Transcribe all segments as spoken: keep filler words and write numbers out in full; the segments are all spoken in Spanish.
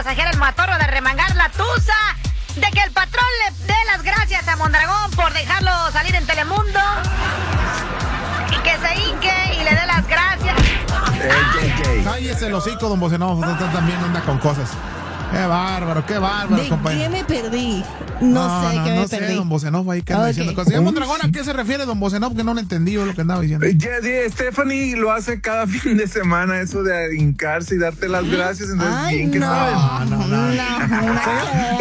pasajera el motorro de remangar la tusa, de que el patrón le dé las gracias a Mondragón por dejarlo salir en Telemundo, y que se hinque y le dé las gracias. Cállese el hocico, don Bocenov, usted también anda con cosas. Qué bárbaro, qué bárbaro, ¿De compañero. qué me perdí? No, no sé no, qué no me sé, perdí. don Bocenov ahí que anda Okay. diciendo cosas. Señor Mondragón, ¿a qué se refiere don Bocenov? Que no lo entendí yo lo que andaba diciendo. Yeah, yeah, Stephanie lo hace cada fin de semana, eso de hincarse y darte las gracias. Entonces, Ay, bien que no. saben. No, no, no. No, no.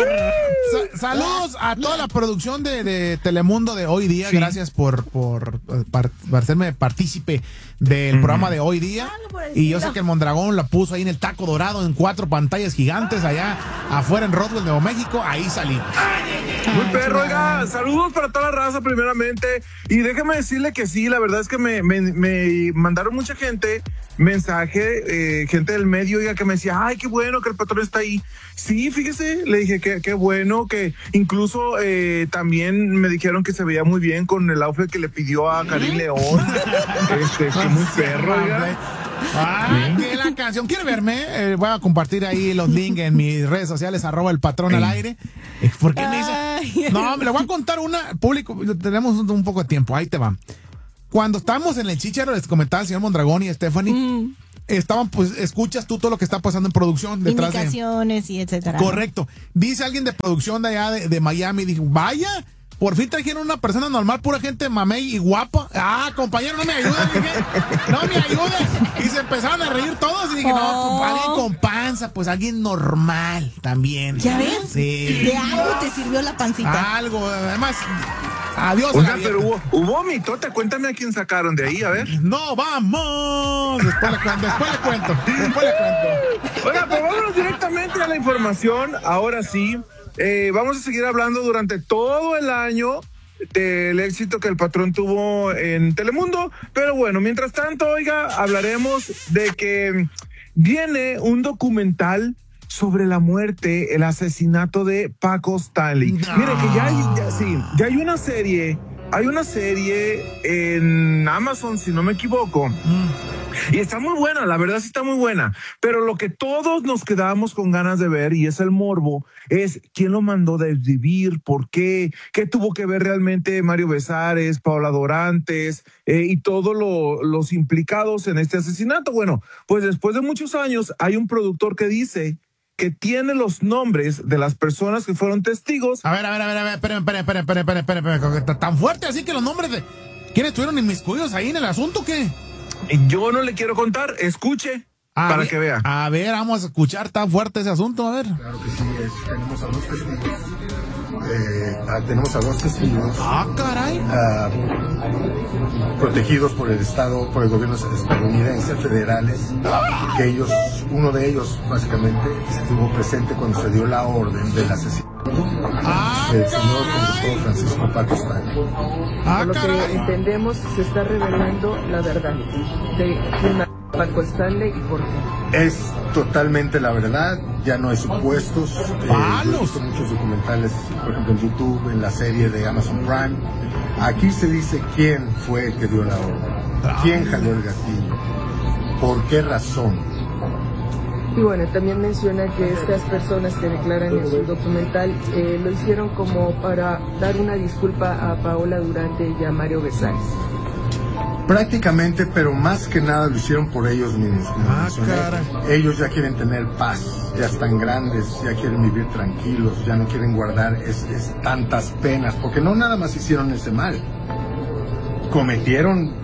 Sa- saludos a toda la producción de, de Telemundo de Hoy Día. Sí. Gracias por, por, par- por hacerme partícipe del Mm. programa de Hoy Día. por el Y yo sé estilo. que el Mondragón la puso ahí en el Taco Dorado en cuatro pantallas gigantes allá afuera en Roswell, Nuevo México. Ahí salí. Muy perro, oiga, saludos para toda la raza primeramente. Y déjame decirle que sí, la verdad es que me, me, me mandaron mucha gente mensaje, eh, gente del medio, oiga, que me decía, ay, qué bueno que el patrón está ahí. Sí, fíjese, le dije que qué bueno, que incluso eh, también me dijeron que se veía muy bien con el outfit que le pidió a Karim León. este, que muy perro, oiga. Ah, que la canción. ¿Quiere verme? Eh, voy a compartir ahí los links en mis redes sociales, arroba el patrón al aire. Eh, ¿Por qué me dice? Ay. No, me lo voy a contar una, público, tenemos un, un poco de tiempo, ahí te va. Cuando estábamos en el Chícharo, les comentaba el señor Mondragón y Stephanie, Mm. estaban, pues, escuchas tú todo lo que está pasando en producción detrás de... Indicaciones y etcétera. Correcto. Dice alguien de producción de allá de, de Miami, dijo, vaya, por fin trajeron una persona normal, pura gente mamey y guapa. Ah, compañero, no me ayuda, dije, no me ayuda. Y se empezaron a reír todos y dije, no, Oh. compa- alguien con panza, pues alguien normal también. ¿Ya ves? Sí. De algo te sirvió la pancita. Algo, además, adiós. Oiga, a la pero dieta. hubo, hubo mitote, cuéntame a quién sacaron de ahí, a ver. No, vamos. Después le cuento, después le cuento, después le cuento. Oiga, pero vámonos directamente a la información. Ahora sí, eh, vamos a seguir hablando durante todo el año del éxito que el patrón tuvo en Telemundo. Pero bueno, mientras tanto, oiga, hablaremos de que viene un documental sobre la muerte, el asesinato de Paco Stanley. No. Mire que ya hay, ya, sí, ya hay una serie, hay una serie en Amazon, si no me equivoco. Y está muy buena, la verdad sí está muy buena. Pero lo que todos nos quedamos con ganas de ver, y es el morbo, es quién lo mandó desvivir, por qué, qué tuvo que ver realmente Mario Besares, Paola Dorantes eh, y todos lo, los implicados en este asesinato. Bueno, pues después de muchos años hay un productor que dice que tiene los nombres de las personas que fueron testigos. A ver, a ver, a ver, a ver, esperen, esperen, esperen, esperen, esperen, esperen, esperen, esperen, tan fuerte así que los nombres de... ¿Quiénes estuvieron inmiscuidos ahí en el asunto o qué? Yo no le quiero contar, escuche A para ver, que vea. A ver, vamos a escuchar tan fuerte ese asunto, a ver. Claro que sí, es, tenemos a dos testigos. Eh, ah, tenemos a dos testigos Ah, caray. ah, protegidos por el Estado, por el gobierno estadounidense, federales, que ellos, uno de ellos básicamente estuvo presente cuando se dio la orden del asesinato Ah, del señor caray. conductor Francisco Paco Stanley. Ah, Por lo que caray. entendemos, se está revelando la verdad de quién mató a Paco Stanley y por qué. Es totalmente la verdad, ya no hay supuestos. Eh, ¡Palos! yo he visto muchos documentales, por ejemplo en YouTube, en la serie de Amazon Prime. Aquí se dice quién fue el que dio la orden, quién jaló el gatillo, por qué razón. Y bueno, también menciona que estas personas que declaran en su documental eh, lo hicieron como para dar una disculpa a Paola Durante y a Mario Besares. Prácticamente, pero más que nada lo hicieron por ellos mismos. Como Ah, mencioné. caray. Ellos ya quieren tener paz, ya están grandes, ya quieren vivir tranquilos, ya no quieren guardar es, es tantas penas, porque no nada más hicieron ese mal, cometieron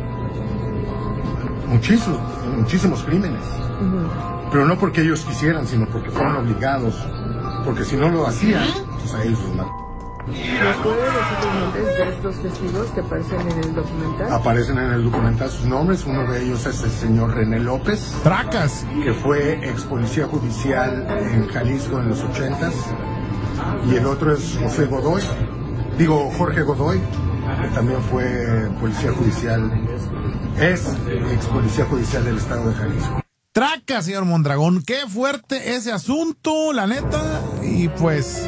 muchísimos, muchísimos crímenes, pero no porque ellos quisieran, sino porque fueron obligados, porque si no lo hacían, pues a ellos los mataron. ¿Nos puede decir los nombres de estos testigos que aparecen en el documental? Aparecen en el documental sus nombres, uno de ellos es el señor René López, Tracas. que fue ex policía judicial en Jalisco en los ochentas, y el otro es José Godoy, digo Jorge Godoy, que también fue policía judicial, es ex policía judicial del estado de Jalisco. Tracas, señor Mondragón. Qué fuerte ese asunto, la neta. Y pues...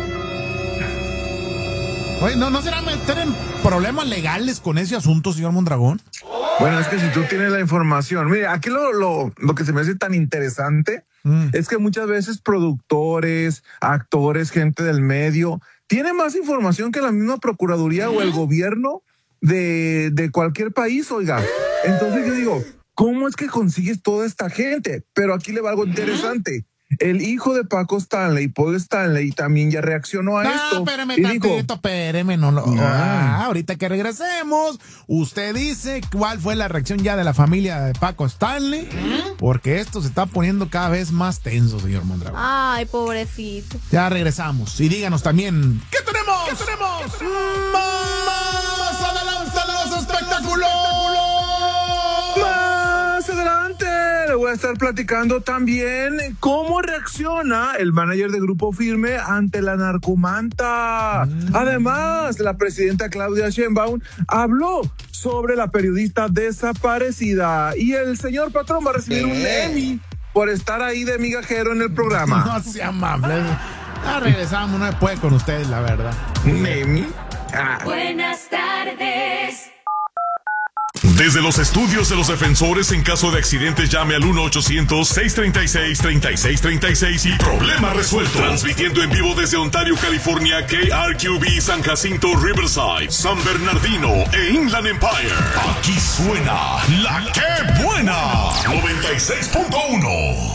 Oye, ¿no, ¿no será meter en problemas legales con ese asunto, señor Mondragón? Bueno, es que si tú tienes la información, mire, aquí lo, lo, lo que se me hace tan interesante mm. es que muchas veces productores, actores, gente del medio, tienen más información que la misma Procuraduría o el gobierno de, de cualquier país, oiga. Entonces yo digo, ¿cómo es que consigues toda esta gente? Pero aquí le va algo interesante. El hijo de Paco Stanley, Paul Stanley, también ya reaccionó a no, esto. Espérame, y tantito, dijo, espérame, no, no. Ah. Ah, ahorita que regresemos, usted dice cuál fue la reacción ya de la familia de Paco Stanley, porque esto se está poniendo cada vez más tenso, señor Mondragón. Ay, pobrecito. Ya regresamos y díganos también, ¿qué tenemos? ¿Qué tenemos? ¿Qué tenemos? Más adelante los espectáculos. Más adelante le voy a estar platicando también cómo reacciona el manager de Grupo Firme ante la narcomanta. Mm. Además, la presidenta Claudia Sheinbaum habló sobre la periodista desaparecida y el señor patrón va a recibir un Emmy por estar ahí de migajero en el programa. No sea amable. Ya regresamos, no puede con ustedes, la verdad. ¿Un Emmy? Ah. Buenas tardes. Desde los estudios de los defensores, en caso de accidentes, llame al uno ochocientos, seiscientos treinta y seis, treinta y seis treinta y seis y problema resuelto. Transmitiendo en vivo desde Ontario, California, K R Q B, San Jacinto, Riverside, San Bernardino e Inland Empire. Aquí suena la que buena. noventa y seis punto uno.